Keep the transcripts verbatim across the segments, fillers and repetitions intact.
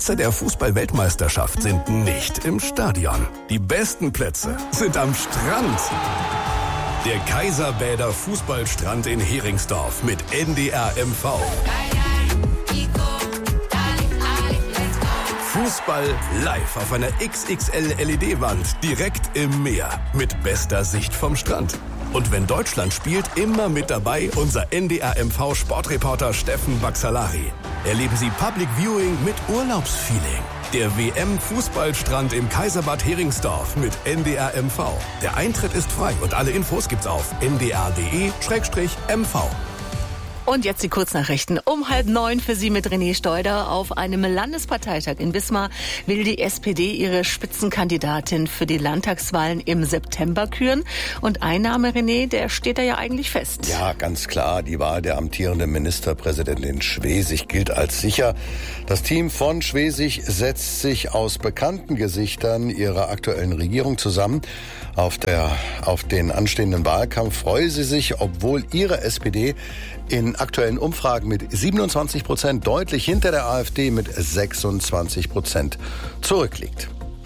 Plätze der Fußball-Weltmeisterschaft sind nicht im Stadion. Die besten Plätze sind am Strand. Der Kaiserbäder Fußballstrand in Heringsdorf mit N D R M V. Fußball live auf einer X X L L E D-Wand direkt im Meer mit bester Sicht vom Strand. Und wenn Deutschland spielt, immer mit dabei unser N D R M V-Sportreporter Steffen Baxalari. Erleben Sie Public Viewing mit Urlaubsfeeling. Der W M-Fußballstrand im Kaiserbad Heringsdorf mit N D R M V. Der Eintritt ist frei und alle Infos gibt's auf n d r punkt d e slash m v. Und jetzt die Kurznachrichten. Um halb neun für Sie mit René Steuder. Auf einem Landesparteitag in Wismar will die S P D ihre Spitzenkandidatin für die Landtagswahlen im September küren. Und ein Name, René, der steht da ja eigentlich fest. Ja, ganz klar. Die Wahl der amtierenden Ministerpräsidentin Schwesig gilt als sicher. Das Team von Schwesig setzt sich aus bekannten Gesichtern ihrer aktuellen Regierung zusammen. Auf, der, auf den anstehenden Wahlkampf freue sie sich, obwohl ihre S P D in aktuellen Umfragen mit siebenundzwanzig Prozent deutlich hinter der AfD mit sechsundzwanzig Prozent zurückliegt.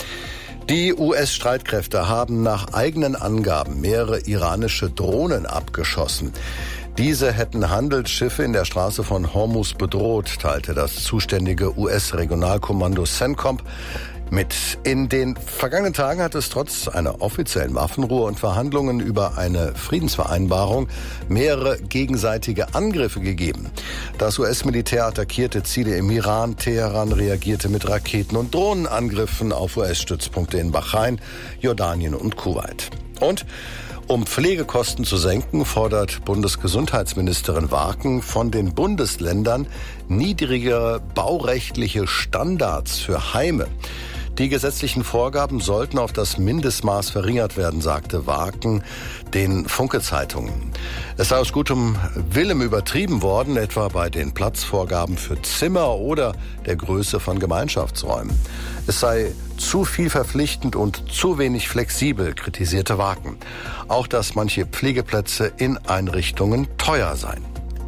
Die U S-Streitkräfte haben nach eigenen Angaben mehrere iranische Drohnen abgeschossen. Diese hätten Handelsschiffe in der Straße von Hormuz bedroht, teilte das zuständige U S-Regionalkommando CENTCOM mit. In den vergangenen Tagen hat es trotz einer offiziellen Waffenruhe und Verhandlungen über eine Friedensvereinbarung mehrere gegenseitige Angriffe gegeben. Das U S-Militär attackierte Ziele im Iran. Teheran reagierte mit Raketen- und Drohnenangriffen auf U S-Stützpunkte in Bahrain, Jordanien und Kuwait. Und um Pflegekosten zu senken, fordert Bundesgesundheitsministerin Warken von den Bundesländern niedrigere baurechtliche Standards für Heime. Die gesetzlichen Vorgaben sollten auf das Mindestmaß verringert werden, sagte Warken den Funke-Zeitungen. Es sei aus gutem Willen übertrieben worden, etwa bei den Platzvorgaben für Zimmer oder der Größe von Gemeinschaftsräumen. Es sei zu viel verpflichtend und zu wenig flexibel, kritisierte Warken. Auch, dass manche Pflegeplätze in Einrichtungen teuer seien.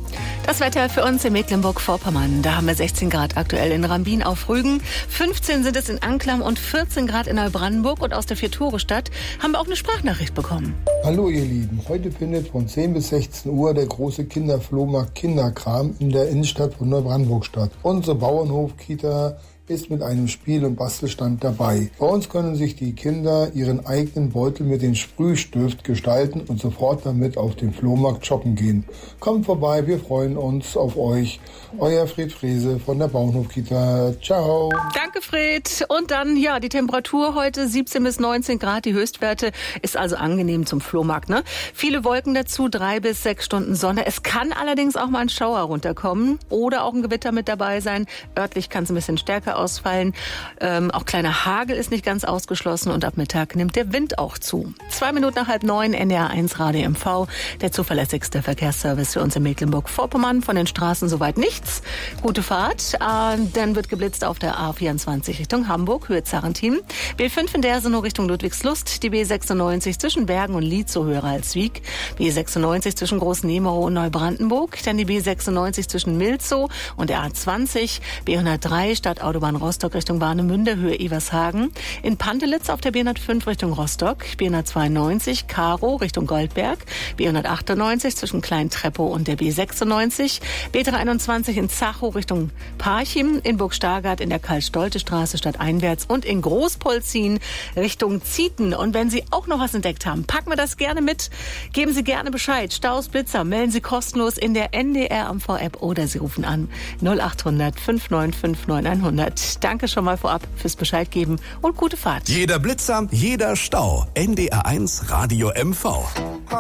Das Wetter für uns in Mecklenburg-Vorpommern. Da haben wir sechzehn Grad aktuell in Rambin auf Rügen, fünfzehn sind es in Anklam und vierzehn Grad in Neubrandenburg. Und aus der Vier-Tore-Stadt haben wir auch eine Sprachnachricht bekommen. Hallo ihr Lieben, heute findet von zehn bis sechzehn Uhr der große Kinderflohmarkt Kinderkram in der Innenstadt von Neubrandenburg statt. Unsere Bauernhof-Kita ist mit einem Spiel- und Bastelstand dabei. Bei uns können sich die Kinder ihren eigenen Beutel mit dem Sprühstift gestalten und sofort damit auf den Flohmarkt shoppen gehen. Kommt vorbei, wir freuen uns auf euch. Euer Fred Frese von der Bauernhof-Kita. Ciao. Danke, Fred. Und dann, ja, die Temperatur heute siebzehn bis neunzehn Grad. Die Höchstwerte ist also angenehm zum Flohmarkt, ne? Viele Wolken dazu, drei bis sechs Stunden Sonne. Es kann allerdings auch mal ein Schauer runterkommen oder auch ein Gewitter mit dabei sein. Örtlich kann es ein bisschen stärker ausfallen. Ähm, auch kleiner Hagel ist nicht ganz ausgeschlossen und ab Mittag nimmt der Wind auch zu. Zwei Minuten nach halb neun, N D R eins Radio M V, der zuverlässigste Verkehrsservice für uns in Mecklenburg-Vorpommern. Von den Straßen soweit nichts. Gute Fahrt. Äh, dann wird geblitzt auf der A vierundzwanzig Richtung Hamburg, Höhe Zarentin. B fünf in Dersenow Richtung Ludwigslust. Die B sechsundneunzig zwischen Bergen und Lietzow höher als Wieg. B sechsundneunzig zwischen Großnemerow und Neubrandenburg. Dann die B sechsundneunzig zwischen Milzow und der A zwanzig. B hundertdrei Stadtautobahn Rostock Richtung Warnemünde, Höhe Evershagen. In Pantelitz auf der B hundertfünf Richtung Rostock. B hundertzweiundneunzig Karow Richtung Goldberg. B hundertachtundneunzig zwischen Klein-Treppow und der B sechsundneunzig. B dreiundzwanzig in Zachow Richtung Parchim. In Burg-Stargard in der Karl-Stolte-Straße stadteinwärts und in Großpolzin Richtung Zieten. Und wenn Sie auch noch was entdeckt haben, packen wir das gerne mit. Geben Sie gerne Bescheid. Staus, Blitzer, melden Sie kostenlos in der N D R M V-App oder Sie rufen an null achthundert fünf neun fünf neun hundert. Danke schon mal vorab fürs Bescheid geben und gute Fahrt. Jeder Blitzer, jeder Stau. N D R eins Radio M V.